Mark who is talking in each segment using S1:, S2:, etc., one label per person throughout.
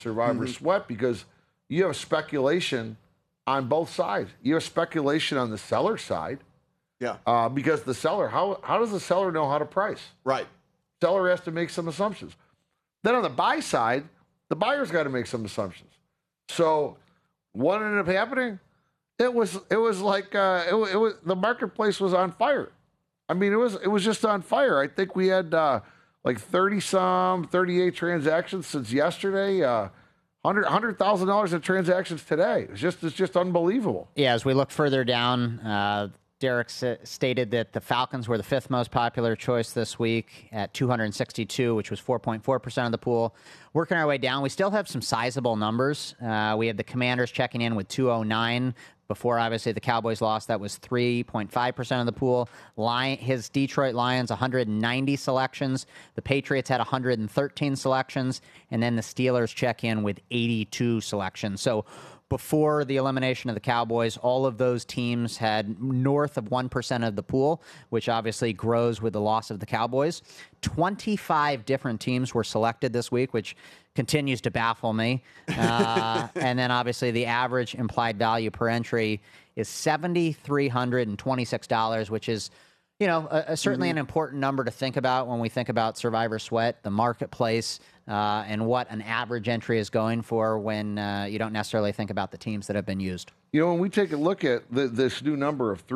S1: Survivor Sweat because you have speculation on both sides. You have speculation on the seller side.
S2: Yeah.
S1: Because the seller, how does the seller know how to price?
S2: Right.
S1: Seller has to make some assumptions. Then on the buy side, the buyer's got to make some assumptions. So what ended up happening? It was like the marketplace was on fire. I mean, it was just on fire. I think we had like 38 transactions since yesterday. $100,000 of transactions today. It's just unbelievable.
S3: Yeah, as we look further down, Derek stated that the Falcons were the fifth most popular choice this week at 262, which was 4.4% of the pool. Working our way down, we still have some sizable numbers. We have the Commanders checking in with 209. Before, obviously, the Cowboys lost. That was 3.5% of the pool. His Detroit Lions, 190 selections. The Patriots had 113 selections. And then the Steelers check in with 82 selections. So before the elimination of the Cowboys, all of those teams had north of 1% of the pool, which obviously grows with the loss of the Cowboys. 25 different teams were selected this week, which continues to baffle me. And then obviously the average implied value per entry is $7,326, which is, certainly an important number to think about when we think about Survivor Sweat, the marketplace, and what an average entry is going for when you don't necessarily think about the teams that have been used.
S1: When we take a look at this new number of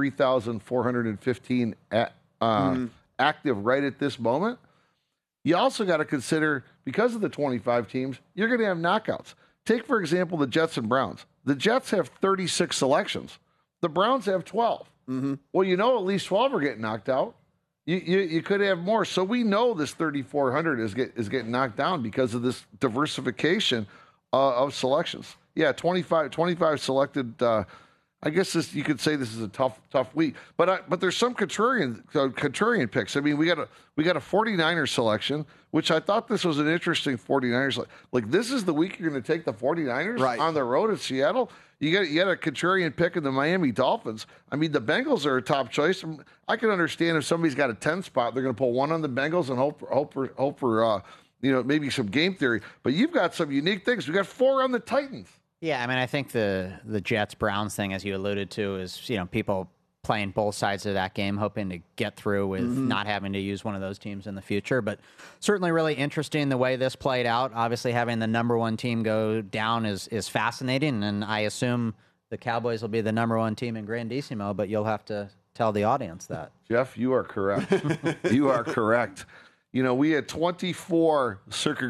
S1: 3,415 active right at this moment, you also got to consider, because of the 25 teams, you're going to have knockouts. Take, for example, the Jets and Browns. The Jets have 36 selections. The Browns have 12. Well, at least 12 are getting knocked out. You could have more. So we know this 3,400 is getting knocked down because of this diversification of selections. Yeah, 25 selected. I guess you could say this is a tough week. But there's some contrarian picks. I mean, we got a 49er selection, which I thought this was an interesting 49ers. Like this is the week you're going to take the 49ers on the road at Seattle. You got a contrarian pick in the Miami Dolphins. I mean, the Bengals are a top choice. I can understand if somebody's got a 10 spot, they're going to pull one on the Bengals and hope for maybe some game theory. But you've got some unique things. We got 4 on the Titans.
S3: Yeah, I mean, I think the Jets-Browns thing, as you alluded to, is, people playing both sides of that game, hoping to get through with not having to use one of those teams in the future. But certainly really interesting the way this played out. Obviously, having the number one team go down is fascinating, and I assume the Cowboys will be the number one team in Grandissimo, but you'll have to tell the audience that.
S1: Jeff, you are correct. You are correct. We had 24 Circa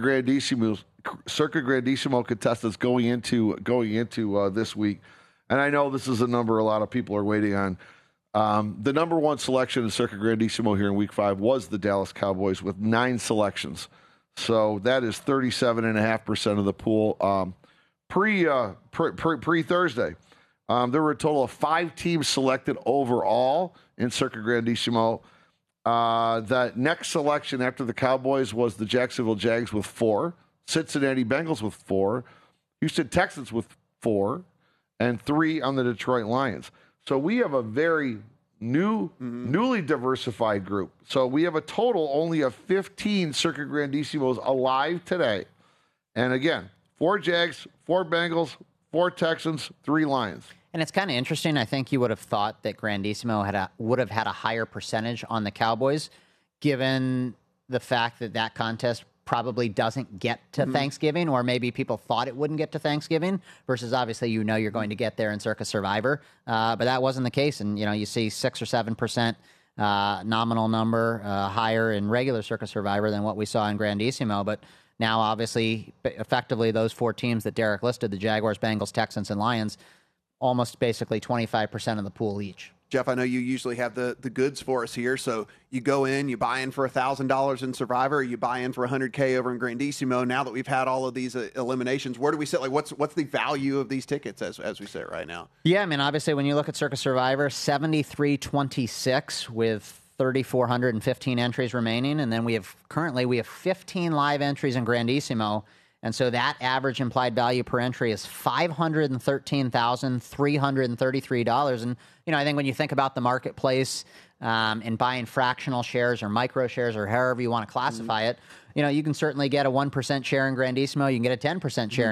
S1: Grandissimo contestants going into this week, and I know this is a number a lot of people are waiting on. The number one selection in Circa Grandissimo here in Week 5 was the Dallas Cowboys with 9 selections, so that is 37.5% of the pool. Pre Thursday, there were a total of 5 teams selected overall in Circa Grandissimo. The next selection after the Cowboys was the Jacksonville Jags with 4. Cincinnati Bengals with 4, Houston Texans with 4, and 3 on the Detroit Lions. So we have a very newly diversified group. So we have a total only of 15 Circa Grandissimos alive today. And again, 4 Jags, 4 Bengals, 4 Texans, 3 Lions.
S3: And it's kind of interesting. I think you would have thought that Grandissimo would have had a higher percentage on the Cowboys, given the fact that contest probably doesn't get to Thanksgiving, or maybe people thought it wouldn't get to Thanksgiving, versus obviously you're going to get there in Circa Survivor. But that wasn't the case. And, you see 6 or 7% nominal number higher in regular Circa Survivor than what we saw in Grandissimo. But now, obviously, effectively, those 4 teams that Derek listed, the Jaguars, Bengals, Texans, and Lions, almost basically 25% of the pool each.
S2: Jeff, I know you usually have the goods for us here. So you go in, you buy in for $1,000 in Survivor, you buy in for $100K over in Grandissimo. Now that we've had all of these eliminations, where do we sit? Like, what's the value of these tickets as we sit right now?
S3: Yeah, I mean, obviously, when you look at Circa Survivor, 73.26 with 3,415 entries remaining, and then we have 15 live entries in Grandissimo. And so that average implied value per entry is $513,333. And, I think when you think about the marketplace and buying fractional shares or micro shares or however you want to classify it, you can certainly get a 1% share in Grandissimo. You can get a 10% share